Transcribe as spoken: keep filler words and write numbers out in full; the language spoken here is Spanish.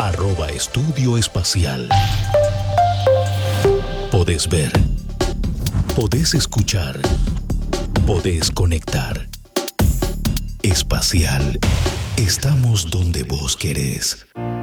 arroba Estudio Espacial. Podés ver, podés escuchar, podés conectar. Espacial, estamos donde vos querés.